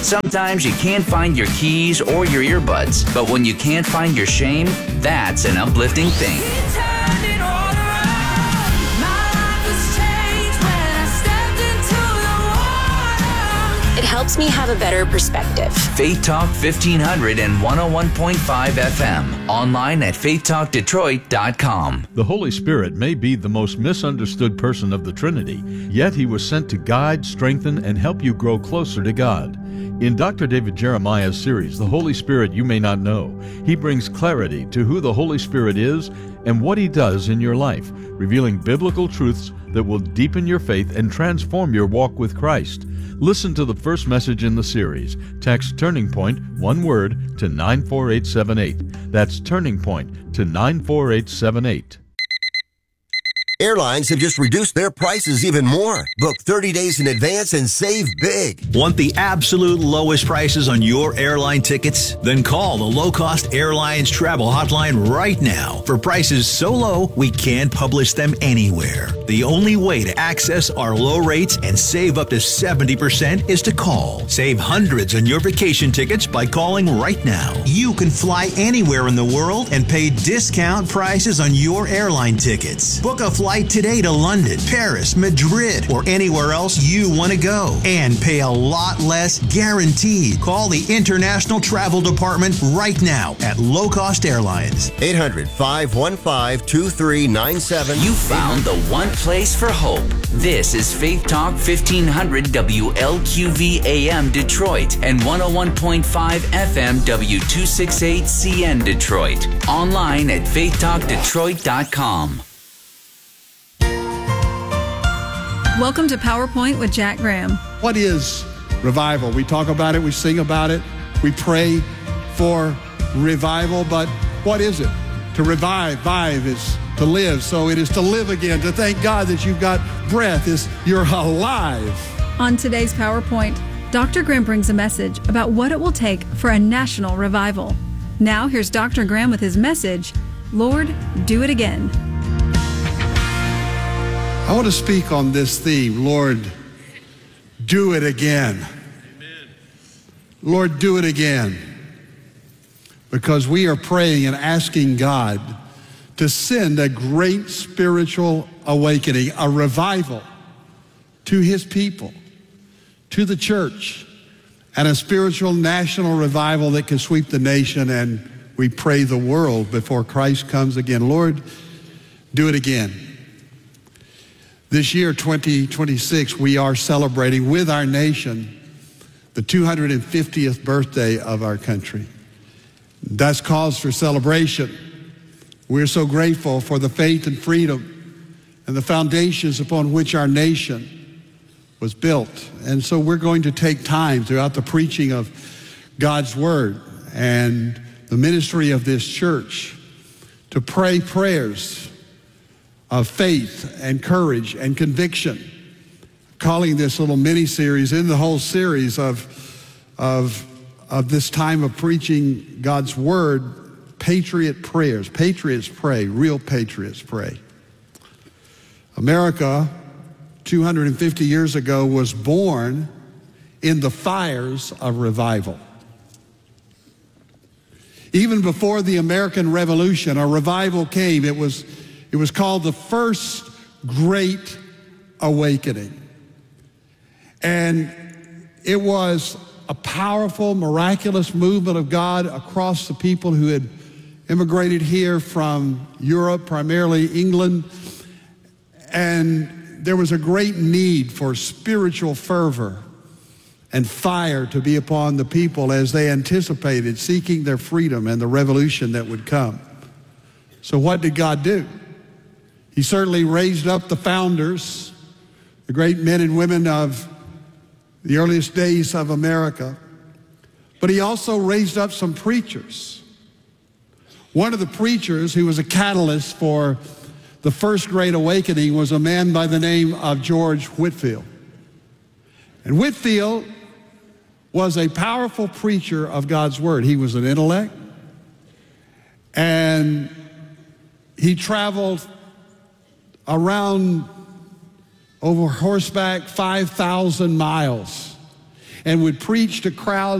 Sometimes you can't find your keys or your earbuds, but when you can't find your shame, that's an uplifting thing. It helps me have a better perspective. Faith Talk 1500 and 101.5 FM. Online at faithtalkdetroit.com. The Holy Spirit may be the most misunderstood person of the Trinity, yet he was sent to guide, strengthen, and help you grow closer to God. In Dr. David Jeremiah's series, The Holy Spirit You May Not Know, he brings clarity to who the Holy Spirit is and what he does in your life, revealing biblical truths that will deepen your faith and transform your walk with Christ. Listen to the first message in the series. Text Turning Point, one word, to 94878. That's Turning Point to 94878. Airlines have just reduced their prices even more. Book 30 days in advance and save big. Want the absolute lowest prices on your airline tickets? Then call the Low Cost Airlines Travel Hotline right now for prices so low we can't publish them anywhere. The only way to access our low rates and save up to 70% is to call. Save hundreds on your vacation tickets by calling right now. You can fly anywhere in the world and pay discount prices on your airline tickets. Book a flight today to London, Paris, Madrid, or anywhere else you want to go and pay a lot less guaranteed. Call the International Travel Department right now at Low Cost Airlines. 800-515-2397. You found the one place for hope. This is Faith Talk 1500 WLQV AM Detroit and 101.5 FM W268CN Detroit. Online at faithtalkdetroit.com. Welcome to PowerPoint with Jack Graham. What is revival? We talk about it, we sing about it, we pray for revival, but what is it? To revive is to live, so it is to live again, to thank God that you've got breath, you're alive. On today's PowerPoint, Dr. Graham brings a message about what it will take for a national revival. Now here's Dr. Graham with his message, Lord, Do It Again. I want to speak on this theme, Lord, do it again. Amen. Lord, do it again. Because we are praying and asking God to send a great spiritual awakening, a revival to his people, to the church, and a spiritual national revival that can sweep the nation and we pray the world before Christ comes again. Lord, do it again. This year, 2026, we are celebrating with our nation the 250th birthday of our country. That's cause for celebration. We're so grateful for the faith and freedom and the foundations upon which our nation was built. And so we're going to take time throughout the preaching of God's word and the ministry of this church to pray prayers of faith and courage and conviction, calling this little mini-series in the whole series of this time of preaching God's word, Patriot Prayers. Patriots pray, real patriots pray. America, 250 years ago, was born in the fires of revival. Even before the American Revolution, a revival came. It was called the First Great Awakening. And it was a powerful, miraculous movement of God across the people who had immigrated here from Europe, primarily England. And there was a great need for spiritual fervor and fire to be upon the people as they anticipated seeking their freedom and the revolution that would come. So what did God do? He certainly raised up the founders, the great men and women of the earliest days of America, but he also raised up some preachers. One of the preachers who was a catalyst for the First Great Awakening was a man by the name of George Whitefield. And Whitefield was a powerful preacher of God's word. He was an intellect, and he traveled around over horseback 5,000 miles. and would preach to crowds